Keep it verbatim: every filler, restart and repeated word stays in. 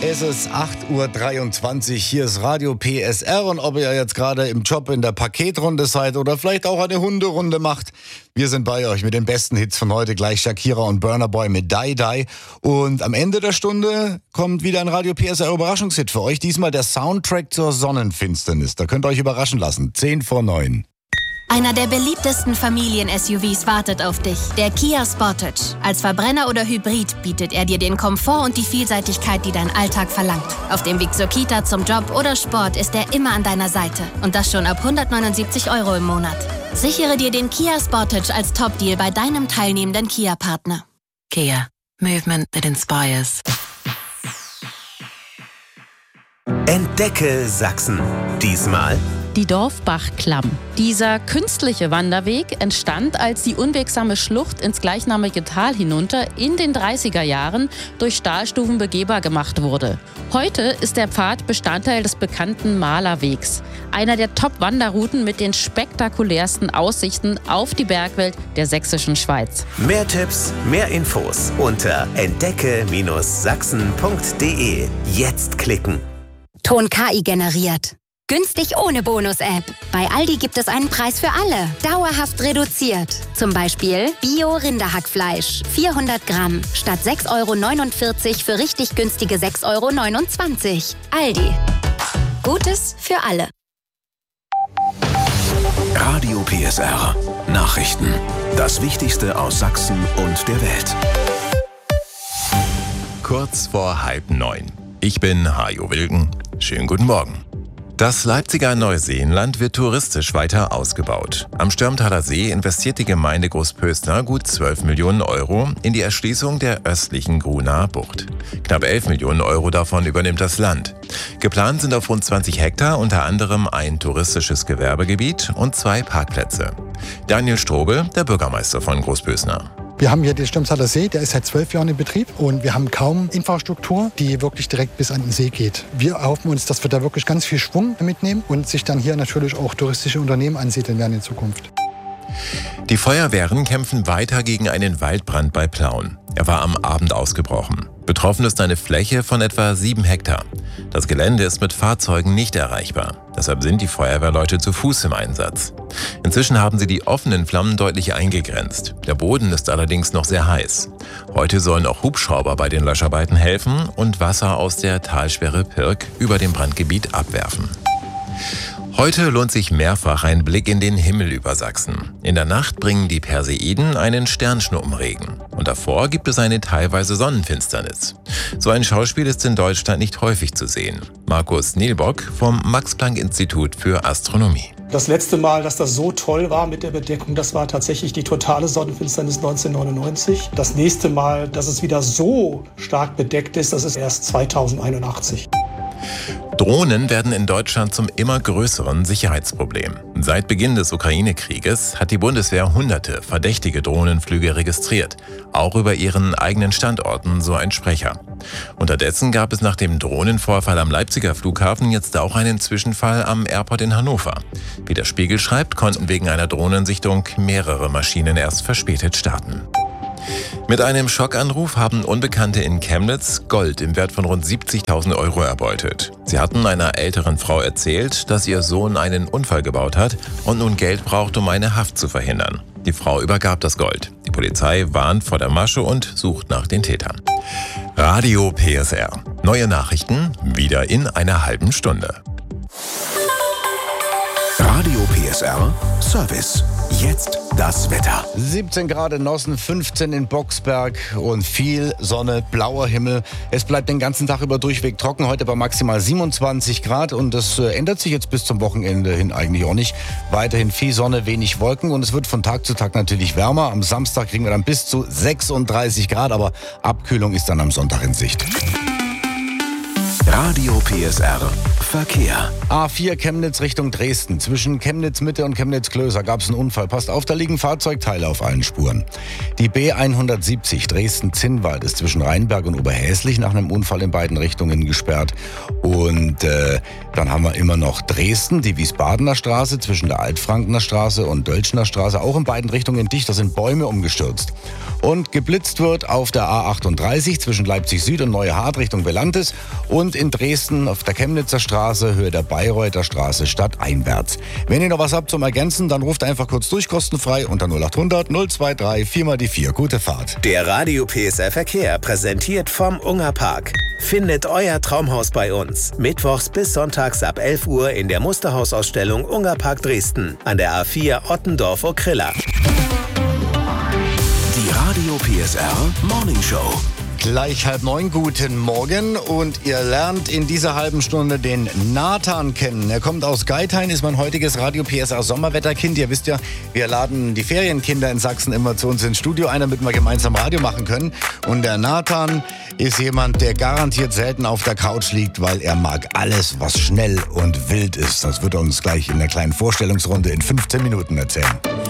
Es ist acht Uhr dreiundzwanzig, hier ist Radio P S R und ob ihr jetzt gerade im Job in der Paketrunde seid oder vielleicht auch eine Hunderunde macht, wir sind bei euch mit den besten Hits von heute, gleich Shakira und Burna Boy mit Die Die. Und am Ende der Stunde kommt wieder ein Radio P S R Überraschungshit für euch, diesmal der Soundtrack zur Sonnenfinsternis. Da könnt ihr euch überraschen lassen, zehn vor neun. Einer der beliebtesten Familien-S U Vs wartet auf dich, der Kia Sportage. Als Verbrenner oder Hybrid bietet er dir den Komfort und die Vielseitigkeit, die dein Alltag verlangt. Auf dem Weg zur Kita, zum Job oder Sport ist er immer an deiner Seite. Und das schon ab hundertneunundsiebzig Euro im Monat. Sichere dir den Kia Sportage als Top-Deal bei deinem teilnehmenden Kia-Partner. Kia. Movement that inspires. Entdecke Sachsen. Diesmal die Dorfbachklamm. Dieser künstliche Wanderweg entstand, als die unwegsame Schlucht ins gleichnamige Tal hinunter in den dreißiger Jahren durch Stahlstufen begehbar gemacht wurde. Heute ist der Pfad Bestandteil des bekannten Malerwegs, einer der Top-Wanderrouten mit den spektakulärsten Aussichten auf die Bergwelt der sächsischen Schweiz. Mehr Tipps, mehr Infos unter entdecke Sachsen punkt de. Jetzt klicken. Ton K I generiert. Günstig ohne Bonus-App. Bei Aldi gibt es einen Preis für alle. Dauerhaft reduziert. Zum Beispiel Bio-Rinderhackfleisch. vierhundert Gramm. Statt sechs Euro neunundvierzig für richtig günstige sechs Euro neunundzwanzig. Aldi. Gutes für alle. Radio P S R. Nachrichten. Das Wichtigste aus Sachsen und der Welt. Kurz vor halb neun. Ich bin Hajo Wilken. Schönen guten Morgen. Das Leipziger Neuseenland wird touristisch weiter ausgebaut. Am Stürmtaler See investiert die Gemeinde Großpöstner gut zwölf Millionen Euro in die Erschließung der östlichen Grunaer Bucht. Knapp elf Millionen Euro davon übernimmt das Land. Geplant sind auf rund zwanzig Hektar unter anderem ein touristisches Gewerbegebiet und zwei Parkplätze. Daniel Strobel, der Bürgermeister von Großpöstner. Wir haben hier den Stürmtaler See, der ist seit zwölf Jahren in Betrieb und wir haben kaum Infrastruktur, die wirklich direkt bis an den See geht. Wir erhoffen uns, dass wir da wirklich ganz viel Schwung mitnehmen und sich dann hier natürlich auch touristische Unternehmen ansiedeln werden in Zukunft. Die Feuerwehren kämpfen weiter gegen einen Waldbrand bei Plauen. Er war am Abend ausgebrochen. Betroffen ist eine Fläche von etwa sieben Hektar. Das Gelände ist mit Fahrzeugen nicht erreichbar. Deshalb sind die Feuerwehrleute zu Fuß im Einsatz. Inzwischen haben sie die offenen Flammen deutlich eingegrenzt. Der Boden ist allerdings noch sehr heiß. Heute sollen auch Hubschrauber bei den Löscharbeiten helfen und Wasser aus der Talsperre Pirk über dem Brandgebiet abwerfen. Heute lohnt sich mehrfach ein Blick in den Himmel über Sachsen. In der Nacht bringen die Perseiden einen Sternschnuppenregen. Und davor gibt es eine teilweise Sonnenfinsternis. So ein Schauspiel ist in Deutschland nicht häufig zu sehen. Markus Nielbock vom Max-Planck-Institut für Astronomie. Das letzte Mal, dass das so toll war mit der Bedeckung, das war tatsächlich die totale Sonnenfinsternis neunzehnhundertneunundneunzig. Das nächste Mal, dass es wieder so stark bedeckt ist, das ist erst zweitausendeinundachtzig. Drohnen werden in Deutschland zum immer größeren Sicherheitsproblem. Seit Beginn des Ukraine-Krieges hat die Bundeswehr hunderte verdächtige Drohnenflüge registriert, auch über ihren eigenen Standorten, so ein Sprecher. Unterdessen gab es nach dem Drohnenvorfall am Leipziger Flughafen jetzt auch einen Zwischenfall am Airport in Hannover. Wie der Spiegel schreibt, konnten wegen einer Drohnensichtung mehrere Maschinen erst verspätet starten. Mit einem Schockanruf haben Unbekannte in Chemnitz Gold im Wert von rund siebzigtausend Euro erbeutet. Sie hatten einer älteren Frau erzählt, dass ihr Sohn einen Unfall gebaut hat und nun Geld braucht, um eine Haft zu verhindern. Die Frau übergab das Gold. Die Polizei warnt vor der Masche und sucht nach den Tätern. Radio P S R. Neue Nachrichten wieder in einer halben Stunde. Radio P S R Service. Jetzt das Wetter. siebzehn Grad in Nossen, fünfzehn in Boxberg und viel Sonne, blauer Himmel. Es bleibt den ganzen Tag über durchweg trocken. Heute bei maximal siebenundzwanzig Grad und das ändert sich jetzt bis zum Wochenende hin eigentlich auch nicht. Weiterhin viel Sonne, wenig Wolken und es wird von Tag zu Tag natürlich wärmer. Am Samstag kriegen wir dann bis zu sechsunddreißig Grad, aber Abkühlung ist dann am Sonntag in Sicht. Radio P S R Verkehr. A vier Chemnitz Richtung Dresden. Zwischen Chemnitz Mitte und Chemnitz Klöser gab es einen Unfall. Passt auf, da liegen Fahrzeugteile auf allen Spuren. Die B hundertsiebzig Dresden-Zinnwald ist zwischen Rheinberg und Oberhäslich nach einem Unfall in beiden Richtungen gesperrt. Und äh, dann haben wir immer noch Dresden, die Wiesbadener Straße zwischen der Altfrankener Straße und Dölschner Straße, auch in beiden Richtungen dicht. Da sind Bäume umgestürzt. Und geblitzt wird auf der A achtunddreißig zwischen Leipzig Süd und Neue Hart Richtung Velantis und in Dresden auf der Chemnitzer Straße Höhe der Bayreuther Straße stadteinwärts. Wenn ihr noch was habt zum Ergänzen, dann ruft einfach kurz durch, kostenfrei unter null achthundert null zweiundzwanzig vier mal die vier. Gute Fahrt. Der Radio P S R Verkehr präsentiert vom Ungerpark. Findet euer Traumhaus bei uns. Mittwochs bis sonntags ab elf Uhr in der Musterhausausstellung Ungerpark Dresden an der A vier Ottendorf-Okrilla. Die Radio P S R Morning Show. Gleich halb neun, guten Morgen und ihr lernt in dieser halben Stunde den Nathan kennen. Er kommt aus Geithain, ist mein heutiges Radio P S R Sommerwetterkind. Ihr wisst ja, wir laden die Ferienkinder in Sachsen immer zu uns ins Studio ein, damit wir gemeinsam Radio machen können. Und der Nathan ist jemand, der garantiert selten auf der Couch liegt, weil er mag alles, was schnell und wild ist. Das wird er uns gleich in einer kleinen Vorstellungsrunde in fünfzehn Minuten erzählen.